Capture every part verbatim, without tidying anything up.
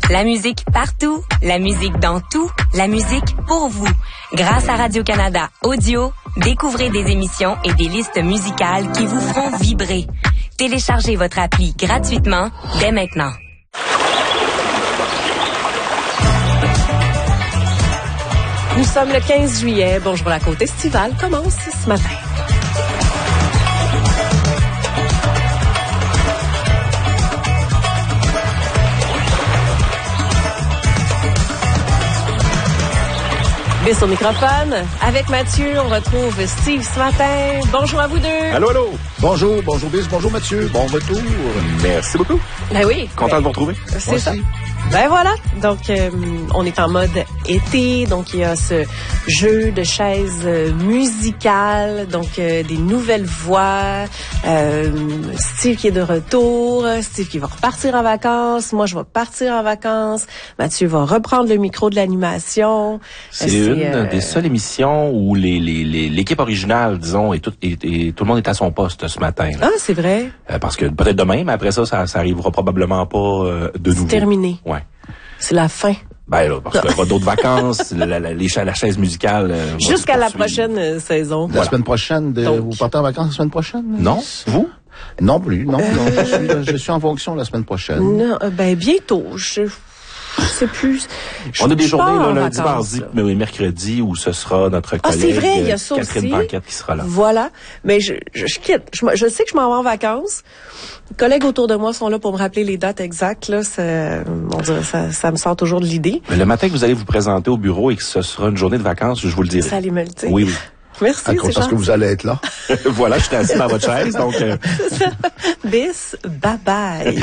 La musique partout, la musique dans tout, la musique pour vous. Grâce à Radio-Canada Audio, découvrez des émissions et des listes musicales qui vous feront vibrer. Téléchargez votre appli gratuitement dès maintenant. Nous sommes le quinze juillet. Bonjour, la côte estivale commence ce matin. Au microphone, avec Mathieu, on retrouve Steve ce matin. Bonjour à vous deux. Allô, allô. Bonjour, bonjour Bis, bonjour Mathieu. Bon retour. Merci beaucoup. Ben oui. Content ben, de vous retrouver. C'est ça. Ben voilà. Donc, euh, on est en mode été. Donc, il y a ce jeu de chaises musicales. Donc, euh, des nouvelles voix. Euh, Steve qui est de retour. Steve qui va repartir en vacances. Moi, je vais partir en vacances. Mathieu va reprendre le micro de l'animation. C'est, C'est une euh... des seules émissions où les, les, les, l'équipe originale, disons, et tout, et, et tout le monde est à son poste ce matin. Là. Ah, c'est vrai. Euh, parce que peut-être demain, mais après ça, ça, ça arrivera probablement pas euh, de nouveau. C'est terminé. Ouais. C'est la fin. Ben là, parce qu'il y aura d'autres vacances, la, la, les, la chaise musicale. Euh, Jusqu'à la prochaine euh, saison. La voilà. semaine prochaine, de, Donc, vous partez en vacances la semaine prochaine? Non. Vous? Non plus, non. Euh... non je, suis, je suis en fonction la semaine prochaine. Non, ben bientôt. Je... C'est plus. Je, on a des journées là, lundi, vacances, mardi, mais oui, où ce sera notre collègue ah, c'est vrai, il y a ça Catherine aussi. Banquette qui sera là. Voilà, mais je, je, je quitte. Je, je sais que je m'en vais en vacances. Les collègues autour de moi sont là pour me rappeler les dates exactes. Là, ça, on dirait, ça, ça me sort toujours de l'idée. Mais le matin que vous allez vous présenter au bureau et que ce sera une journée de vacances, je vous le dirai. Ça allez me le dire. Oui, oui. Merci, à cause, c'est parce que vous allez être là. Voilà, je suis assis dans votre chaise, donc... Euh... Bis, bye bye.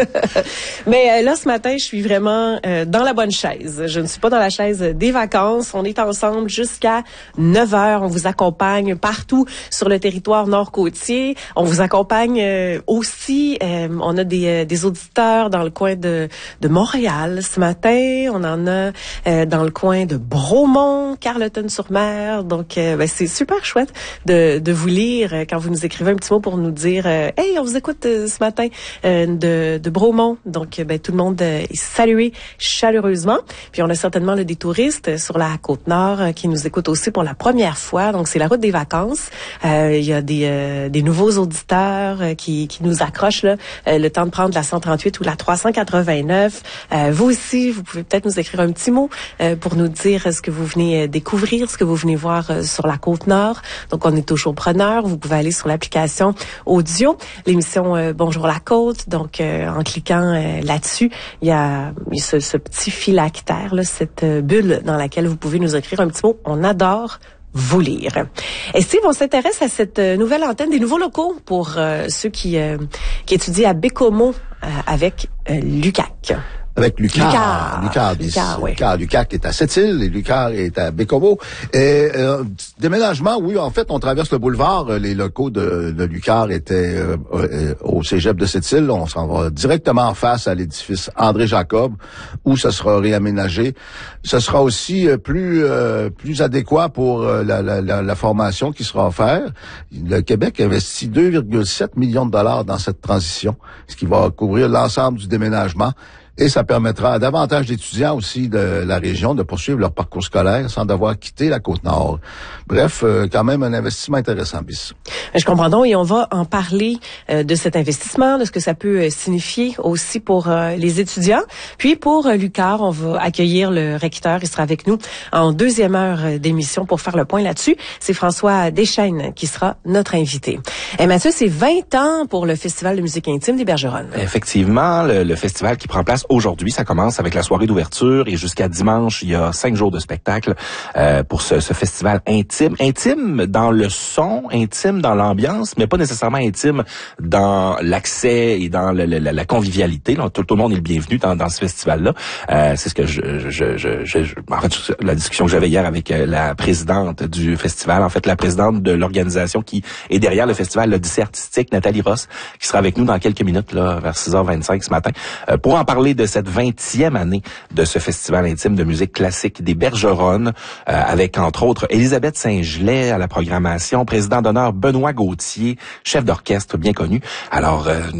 Mais euh, là, ce matin, je suis vraiment euh, dans la bonne chaise. Je ne suis pas dans la chaise des vacances. On est ensemble jusqu'à neuf heures. On vous accompagne partout sur le territoire nord-côtier. On vous accompagne euh, aussi. Euh, on a des, euh, des auditeurs dans le coin de, de Montréal ce matin. On en a euh, dans le coin de Bromont, Carleton-sur-Mer. Donc, euh, ben, c'est super chouette de, de vous lire quand vous nous écrivez un petit mot pour nous dire euh, « Hey, on vous écoute euh, ce matin euh, de, de Bromont. » Donc, ben, tout le monde euh, est salué chaleureusement. Puis, on a certainement là, des touristes sur la Côte-Nord euh, qui nous écoutent aussi pour la première fois. Donc, c'est la route des vacances. Euh, il y a des, euh, des nouveaux auditeurs euh, qui, qui nous accrochent là, euh, le temps de prendre la cent trente-huit ou la trois cent quatre-vingt-neuf. Euh, vous aussi, vous pouvez peut-être nous écrire un petit mot euh, pour nous dire ce que vous venez découvrir, ce que vous venez voir euh, sur la Côte-Nord. Donc, on est toujours preneurs. Vous pouvez aller sur l'application audio, l'émission euh, Bonjour la Côte. Donc, euh, en cliquant euh, là-dessus, il y a, il y a ce, ce petit phylactère, là, cette euh, bulle dans laquelle vous pouvez nous écrire un petit mot. On adore vous lire. Et Steve, on s'intéresse à cette euh, nouvelle antenne, des nouveaux locaux pour euh, ceux qui, euh, qui étudient à Bécomo euh, avec euh, l'U Q A C. Avec Lucar. Lucar, Lucar, oui. Lucar, Lucar est à Sept-Îles et Lucar est à Bécomo. Et euh, déménagement, oui, en fait, on traverse le boulevard. Les locaux de, de Lucar étaient euh, euh, au cégep de Sept-Îles. On s'en va directement en face à l'édifice André Jacob, où ça sera réaménagé. Ce sera aussi euh, plus euh, plus adéquat pour euh, la, la, la, la formation qui sera offerte. Le Québec investit deux virgule sept millions de dollars dans cette transition, ce qui va couvrir l'ensemble du déménagement. Et ça permettra à davantage d'étudiants aussi de la région de poursuivre leur parcours scolaire sans devoir quitter la Côte-Nord. Bref, euh, quand même un investissement intéressant, Bis. Je comprends donc, et on va en parler euh, de cet investissement, de ce que ça peut euh, signifier aussi pour euh, les étudiants. Puis pour euh, Lucar, on va accueillir le recteur. Il sera avec nous en deuxième heure euh, d'émission pour faire le point là-dessus. C'est François Deschênes qui sera notre invité. Et Mathieu, c'est vingt ans pour le Festival de musique intime des Bergeronnes. Effectivement, le, le festival qui prend place aujourd'hui, ça commence avec la soirée d'ouverture et jusqu'à dimanche, il y a cinq jours de spectacle euh, pour ce, ce festival intime. Intime dans le son, intime dans l'ambiance, mais pas nécessairement intime dans l'accès et dans le, le, la convivialité. Là, tout, tout le monde est le bienvenu dans, dans ce festival-là. Euh, c'est ce que je, je, je, je, je... En fait, la discussion que j'avais hier avec la présidente du festival, en fait, la présidente de l'organisation qui est derrière le festival, l'Odyssée artistique, Nathalie Ross, qui sera avec nous dans quelques minutes, là, vers six heures vingt-cinq ce matin, euh, pour en parler de cette vingtième année de ce festival intime de musique classique des Bergeronnes, euh, avec entre autres Élisabeth Saint-Gelais à la programmation, président d'honneur Benoît Gauthier, chef d'orchestre bien connu. Alors, euh,